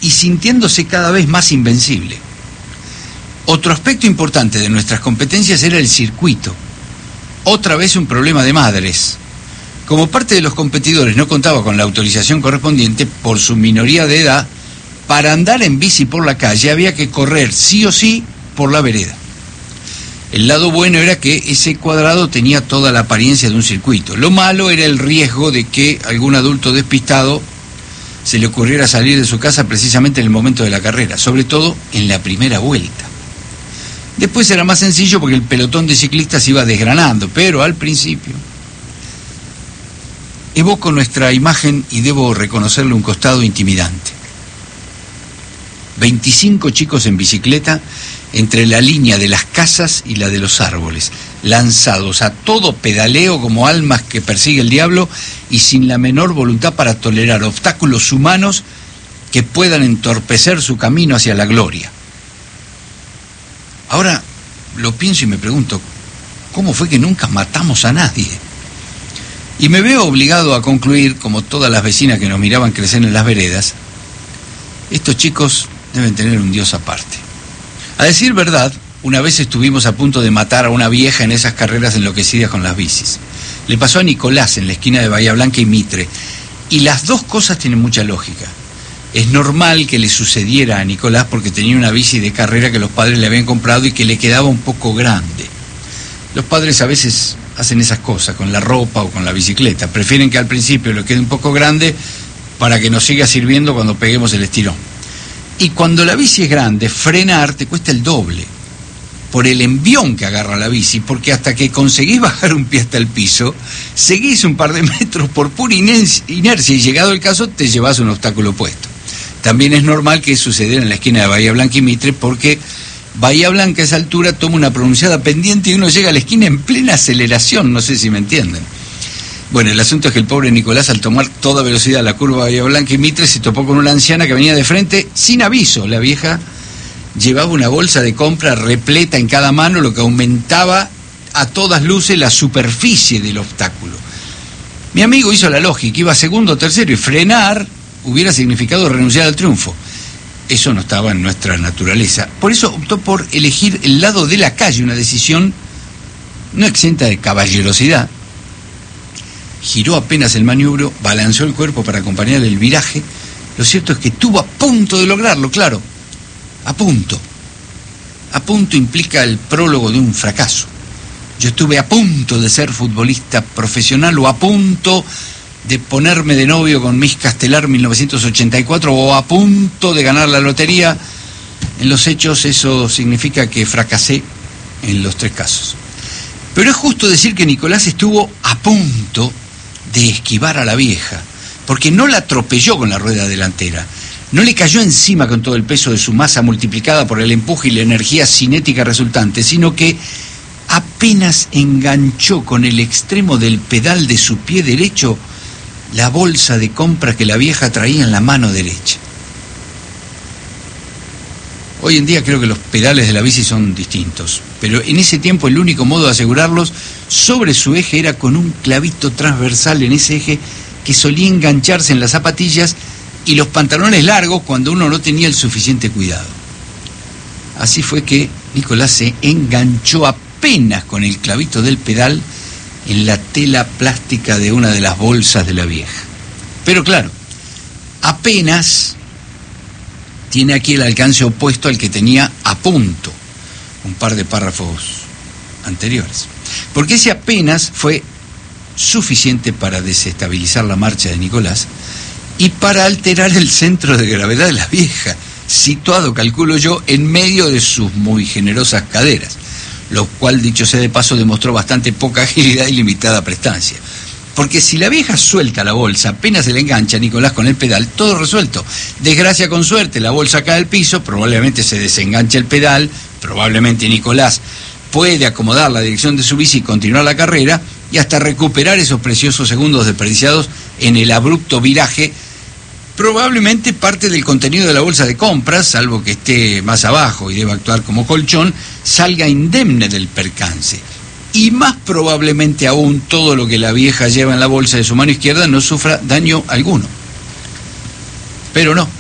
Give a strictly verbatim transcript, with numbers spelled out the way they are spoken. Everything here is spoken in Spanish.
y sintiéndose cada vez más invencible. Otro aspecto importante de nuestras competencias era el circuito. Otra vez un problema de madres. Como parte de los competidores no contaba con la autorización correspondiente por su minoría de edad, para andar en bici por la calle había que correr sí o sí por la vereda. El lado bueno era que ese cuadrado tenía toda la apariencia de un circuito. Lo malo era el riesgo de que algún adulto despistado se le ocurriera salir de su casa precisamente en el momento de la carrera, sobre todo en la primera vuelta. Después era más sencillo porque el pelotón de ciclistas iba desgranando, pero al principio evoco nuestra imagen y debo reconocerle un costado intimidante. veinticinco chicos en bicicleta entre la línea de las casas y la de los árboles, lanzados a todo pedaleo como almas que persigue el diablo y sin la menor voluntad para tolerar obstáculos humanos que puedan entorpecer su camino hacia la gloria. Ahora lo pienso y me pregunto, ¿cómo fue que nunca matamos a nadie? Y me veo obligado a concluir, como todas las vecinas que nos miraban crecer en las veredas, estos chicos deben tener un Dios aparte. A decir verdad, una vez estuvimos a punto de matar a una vieja en esas carreras enloquecidas con las bicis. Le pasó a Nicolás en la esquina de Bahía Blanca y Mitre, y las dos cosas tienen mucha lógica. Es normal que le sucediera a Nicolás porque tenía una bici de carrera que los padres le habían comprado y que le quedaba un poco grande. Los padres a veces hacen esas cosas con la ropa o con la bicicleta. Prefieren que al principio le quede un poco grande para que nos siga sirviendo cuando peguemos el estirón. Y cuando la bici es grande, frenar te cuesta el doble, por el envión que agarra la bici, porque hasta que conseguís bajar un pie hasta el piso, seguís un par de metros por pura inercia y llegado el caso te llevas un obstáculo puesto. También es normal que sucediera en la esquina de Bahía Blanca y Mitre, porque Bahía Blanca a esa altura toma una pronunciada pendiente y uno llega a la esquina en plena aceleración, no sé si me entienden. Bueno, el asunto es que el pobre Nicolás, al tomar toda velocidad la curva de Bahía Blanca y Mitre, se topó con una anciana que venía de frente sin aviso. La vieja llevaba una bolsa de compra repleta en cada mano, lo que aumentaba a todas luces la superficie del obstáculo. Mi amigo hizo la lógica, iba segundo o tercero, y frenar hubiera significado renunciar al triunfo. Eso no estaba en nuestra naturaleza. Por eso optó por elegir el lado de la calle, una decisión no exenta de caballerosidad. Giró apenas el maniobro, balanceó el cuerpo para acompañar el viraje. Lo cierto es que estuvo a punto de lograrlo, claro. A punto. A punto implica el prólogo de un fracaso. Yo estuve a punto de ser futbolista profesional o a punto de ponerme de novio con Miss Castelar mil novecientos ochenta y cuatro o a punto de ganar la lotería. En los hechos eso significa que fracasé en los tres casos. Pero es justo decir que Nicolás estuvo a punto de esquivar a la vieja, porque no la atropelló con la rueda delantera, no le cayó encima con todo el peso de su masa multiplicada por el empuje y la energía cinética resultante, sino que apenas enganchó con el extremo del pedal de su pie derecho la bolsa de compra que la vieja traía en la mano derecha. Hoy en día creo que los pedales de la bici son distintos, pero en ese tiempo el único modo de asegurarlos sobre su eje era con un clavito transversal en ese eje que solía engancharse en las zapatillas y los pantalones largos cuando uno no tenía el suficiente cuidado. Así fue que Nicolás se enganchó apenas con el clavito del pedal en la tela plástica de una de las bolsas de la vieja. Pero claro, apenas tiene aquí el alcance opuesto al que tenía a punto un par de párrafos anteriores. Porque ese apenas fue suficiente para desestabilizar la marcha de Nicolás y para alterar el centro de gravedad de la vieja, situado, calculo yo, en medio de sus muy generosas caderas, lo cual, dicho sea de paso, demostró bastante poca agilidad y limitada prestancia. Porque si la vieja suelta la bolsa, apenas se le engancha a Nicolás con el pedal, todo resuelto. Desgracia con suerte, la bolsa cae al piso, probablemente se desengancha el pedal, probablemente Nicolás puede acomodar la dirección de su bici y continuar la carrera, y hasta recuperar esos preciosos segundos desperdiciados en el abrupto viraje. Probablemente parte del contenido de la bolsa de compras, salvo que esté más abajo y deba actuar como colchón, salga indemne del percance. Y más probablemente aún todo lo que la vieja lleva en la bolsa de su mano izquierda no sufra daño alguno. Pero no,